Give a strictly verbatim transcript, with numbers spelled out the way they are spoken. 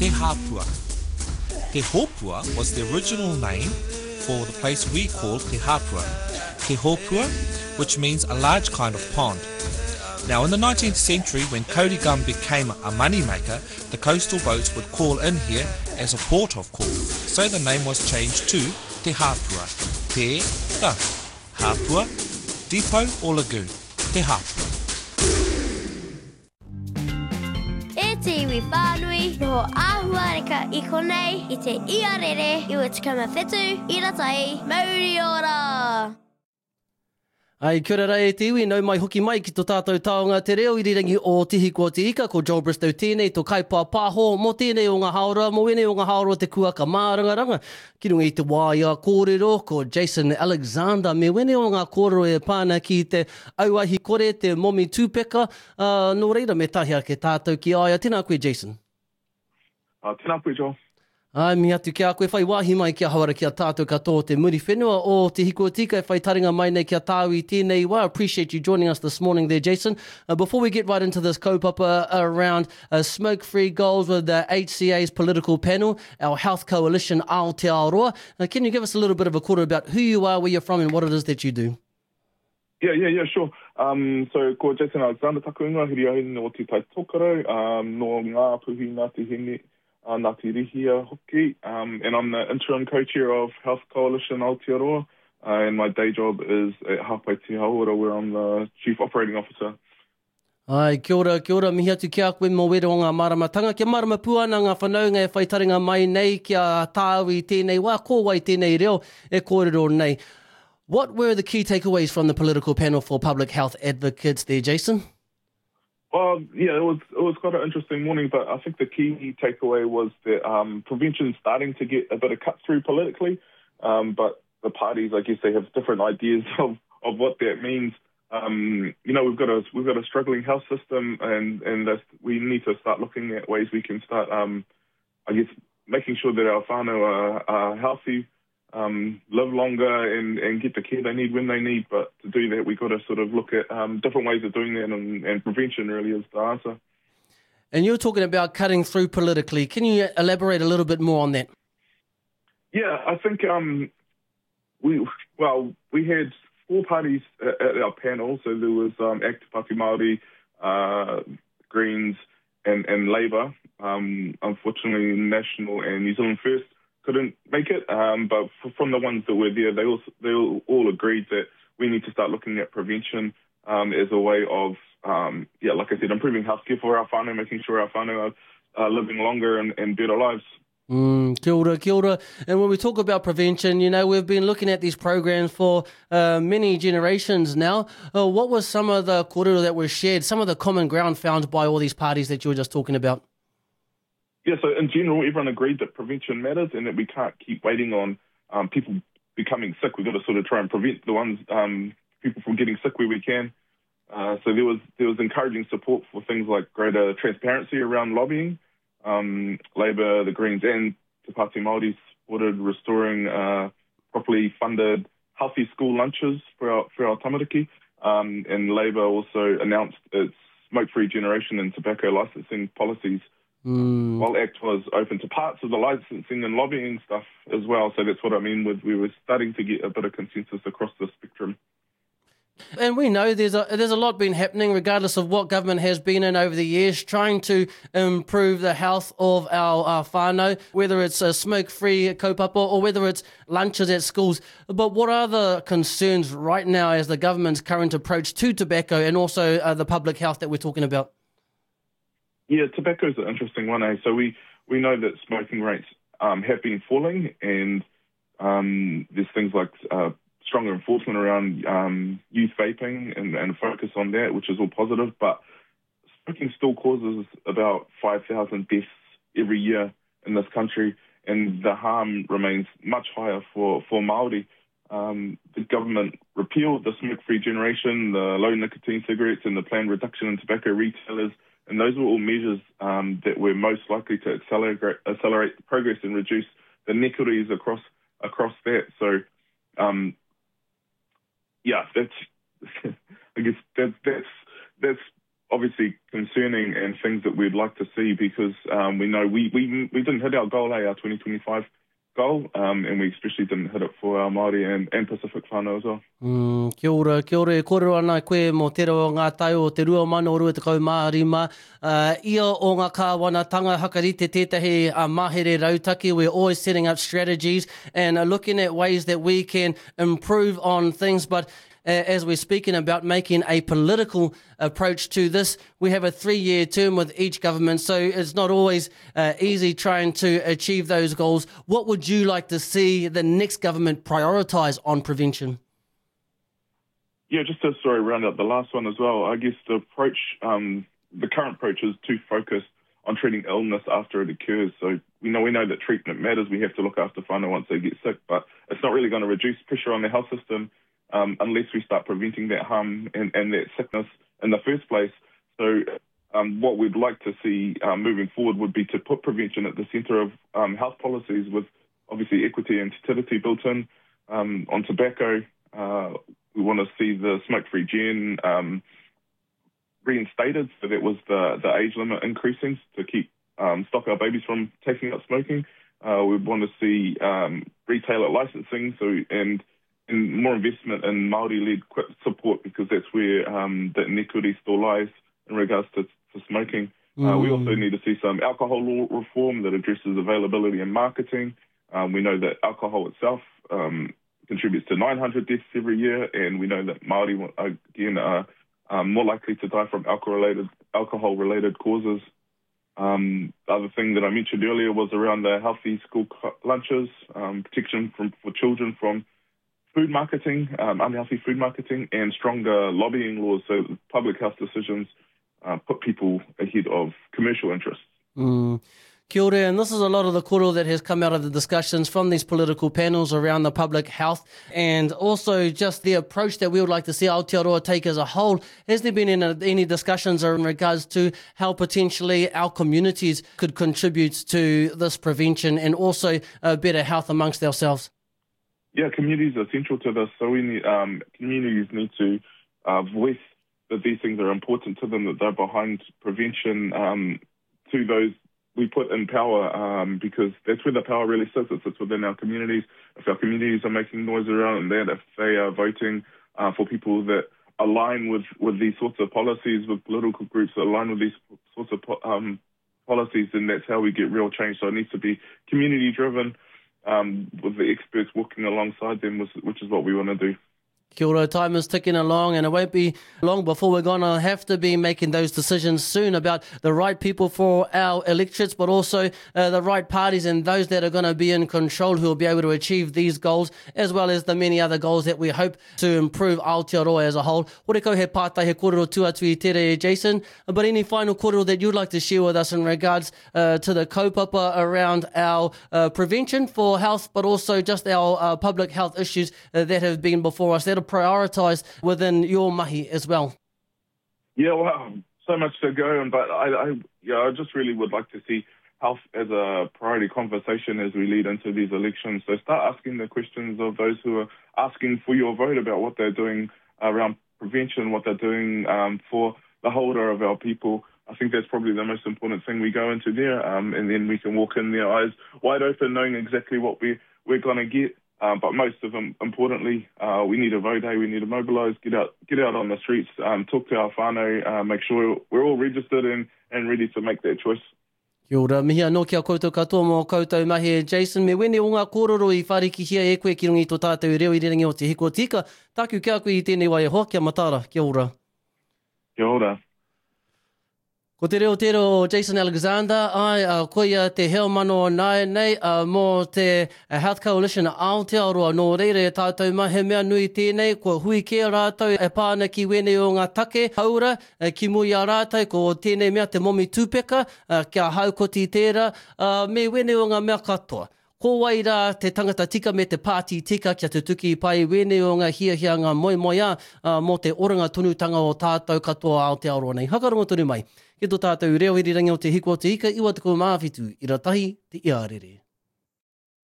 Te Hapua. Te Hopua was the original name for the place we call Te Hapua. Te Hopua, which means a large kind of pond. Now in the nineteenth century, when Kōrigum became a moneymaker, the coastal boats would call in here as a port of call. So the name was changed to Te Hapua. Te, the, Hapua, depot or lagoon. Te Hapua. E te iwi whānui, noho āhuareka i konei i te iarere i o te kamawhetu, i ratai, mauri ora! Ai, kia ora rei te iwi, nau mai hoki mai ki tō tātou taonga te reo i rirangi o Tihi Kua Te Ika, ko Joel Bristow tēnei, tō kaipā pāho, mō tēnei o ngā haora, mō wene o ngā haora te kuaka mārangaranga. Ki runga i te wāia kōrero, ko Jason Alexander, me wene o ngā kōrero e pāna ki te auahi kore, te momi tūpeka, uh, nō reira me tahia ke tātou ki aia. Tēnā koe, Jason. Uh, tēnā koe, Joel. Ai, mi atu kia koe, whai wāhi mai kia hawara kia tātou katoa te muri whenua o Te Hiko Tika, whai taringa mai nei kia tāwi tēnei wā. Appreciate you joining us this morning there, Jason. Uh, before we get right into this kaupapa around uh, smoke-free goals with the H C A's political panel, our health coalition Aotearoa, uh, can you give us a little bit of a quarter about who you are, where you're from and what it is that you do? Yeah, yeah, yeah, sure. Um, so, ko Jason Alexander takuinga, hiri ahini o te tai tōkaro, um, no ngā puhi ngā te hene, Uh, Ngāti Rihia hoki, um, and I'm the interim co-chair of Health Coalition Aotearoa, uh, and my day job is at Hāpai Te Hauora, where I'm the Chief Operating Officer. Ai, kia ora, kia ora, mihi atu kia koe mō wero o ngā maramatanga. Kia marama puana ngā whanaunga e whaitaringa mai nei, kia tāwi tēnei wā, ko wai tēnei reo, e kōrero nei. What were the key takeaways from the political panel for public health advocates there, Jason? Well, yeah, it was it was quite an interesting morning, but I think the key takeaway was that um, prevention is starting to get a bit of cut through politically, um, but the parties, I guess, they have different ideas of, of what that means. Um, you know, we've got a we've got a struggling health system, and and that's, we need to start looking at ways we can start, um, I guess, making sure that our whānau are, are healthy. Um, live longer and, and get the care they need when they need. But to do that, we've got to sort of look at um, different ways of doing that, and, and prevention really is the answer. And you're talking about cutting through politically. Can you elaborate a little bit more on that? Yeah, I think um, we well we had four parties at, at our panel. So there was um, Active Party Māori, uh, Greens, and, and Labour. Um, unfortunately, National and New Zealand First couldn't make it, um, but f- from the ones that were there, they all they all, all agreed that we need to start looking at prevention um, as a way of, um, yeah, like I said, improving healthcare for our whānau, making sure our whānau are uh, living longer and, and better lives. Mm, kia ora, kia ora. And when we talk about prevention, you know, we've been looking at these programs for uh, many generations now. Uh, what was some of the kōrero that were shared, some of the common ground found by all these parties that you were just talking about? Yeah, so in general, everyone agreed that prevention matters and that we can't keep waiting on um, people becoming sick. We've got to sort of try and prevent the ones um, people from getting sick where we can. Uh, so there was there was encouraging support for things like greater transparency around lobbying. Um, Labour, the Greens, and Te Pāti Māori supported restoring uh, properly funded healthy school lunches for our for our tamariki. Um, and Labour also announced its smoke-free generation and tobacco licensing policies. Mm. While ACT was open to parts of the licensing and lobbying stuff as well. So that's what I mean with we were starting to get a bit of consensus across the spectrum. And we know there's a there's a lot been happening regardless of what government has been in over the years, trying to improve the health of our, our whānau, whether it's a smoke-free kaupapa or whether it's lunches at schools. But what are the concerns right now as the government's current approach to tobacco and also uh, the public health that we're talking about? Yeah, tobacco is an interesting one, eh? So we, we know that smoking rates um, have been falling, and um, there's things like uh, stronger enforcement around um, youth vaping and, and focus on that, which is all positive. But smoking still causes about five thousand deaths every year in this country, and the harm remains much higher for, for Māori. Um, the government repealed the smoke-free generation, the low nicotine cigarettes, and the planned reduction in tobacco retailers. And those were all measures um, that were most likely to accelerate, accelerate the progress and reduce the inequities across across that. So, um, yeah, that's I guess that, that's that's obviously concerning and things that we'd like to see because um, we know we, we we didn't hit our goal, eh, our twenty twenty-five goal, um, and we especially didn't hit it for our Māori and, and Pacific whānau as well. Mm, kia ora, kia ora, e kōrero ana koe mō te reo ngā tai o te rua mana o rua te kau mārima. Uh, ia o ngā kāwanatanga hakarite tētahi uh, mahere rautaki. We're always setting up strategies and uh, looking at ways that we can improve on things, but as we're speaking about making a political approach to this, we have a three-year term with each government, so it's not always uh, easy trying to achieve those goals. What would you like to see the next government prioritise on prevention? Yeah, just to sorry, round up the last one as well, I guess the approach, um, the current approach is too focused on treating illness after it occurs. So we know we know that treatment matters. We have to look after whānau once they get sick, but it's not really going to reduce pressure on the health system Um, unless we start preventing that harm and, and that sickness in the first place. So um, what we'd like to see um, moving forward would be to put prevention at the centre of um, health policies with obviously equity and utility built in. Um, on tobacco, uh, we want to see the smoke-free gen um, reinstated, so that was the, the age limit increasing to keep um, stop our babies from taking up smoking. Uh, we want to see um, retailer licensing so and and more investment in Māori-led support because that's where um, the inequity still lies in regards to, to smoking. Mm. Uh, we also need to see some alcohol law reform that addresses availability and marketing. Um, we know that alcohol itself um, contributes to nine hundred deaths every year, and we know that Māori, again, are um, more likely to die from alcohol-related alcohol-related causes. Um, the other thing that I mentioned earlier was around the healthy school lunches, um, protection from, for children from food marketing, um, unhealthy food marketing, and stronger lobbying laws so public health decisions uh, put people ahead of commercial interests. Mm. Kia ora, and this is a lot of the koro that has come out of the discussions from these political panels around the public health and also just the approach that we would like to see Aotearoa take as a whole. Has there been any, any discussions in regards to how potentially our communities could contribute to this prevention and also uh, better health amongst ourselves? Yeah, communities are central to this. So we need, um, communities need to uh, voice that these things are important to them, that they're behind prevention um, to those we put in power um, because that's where the power really sits. It sits within our communities. If our communities are making noise around that, if they are voting uh, for people that align with, with these sorts of policies, with political groups that align with these sorts of um, policies, then that's how we get real change. So it needs to be community-driven, Um, with the experts walking alongside them, which is what we want to do. Kia ora, time is ticking along and it won't be long before we're going to have to be making those decisions soon about the right people for our electorates, but also uh, the right parties and those that are going to be in control who will be able to achieve these goals, as well as the many other goals that we hope to improve Aotearoa as a whole. Hore kau he pātai he kōrero tuatu I tere, Jason, but any final kōrero that you'd like to share with us in regards uh, to the kaupapa around our uh, prevention for health, but also just our uh, public health issues uh, that have been before us, that are prioritised within your mahi as well? Yeah, well, so much to go on, but I, I, yeah, I just really would like to see health as a priority conversation as we lead into these elections. So start asking the questions of those who are asking for your vote about what they're doing around prevention, what they're doing um, for the holder of our people. I think that's probably the most important thing. We go into there um, and then we can walk in there eyes wide open, knowing exactly what we, we're going to get. Um, but most of them, importantly, uh, we need to vote, hey, we need to mobilise, get out get out on the streets, um, talk to our whānau, uh, make sure we're all registered and, and ready to make that choice. Kia ora, mihi anō kia koutou katoa mō koutou mahi Jason. Me wene o ngā kōrero I whariki hia e koe ki rungi tō tātou reo I rerangi o te hiko tika. Tāku kia koe I tēnei wai hoa, kia matara, kia ora. Kia ora. Ko te reo tero o Jason Alexander, ai uh, koia te heo mano nai nei uh, mō te uh, Health Coalition Aotearoa. Nō reire tātou mahe mea nui tēnei, ko hui ke rātou e pāna ki wene o ngā take haura, uh, ki mui a rātou, ko tēnei mea te momi tūpeka, uh, kia haukoti tērā, uh, me wene o ngā mea katoa. Ko wai rā te tangata tika me te pāti tika kia te tuki pai wene o ngā hia hia ngā moi moia uh, mō te oranga tunutanga o tātou katoa Aotearoa nei. Hakarongo tonu mai. Ki tō tātou reo irirangi o te hiko o te ika, iwa te ko māwhitu, i ratahi te iarere.